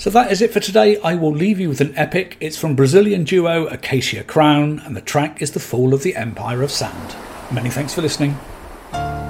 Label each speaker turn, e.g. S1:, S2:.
S1: So that is it for today. I will leave you with an epic. It's from Brazilian duo Acacia Crown, and the track is The Fall of the Empire of Sand. Many thanks for listening.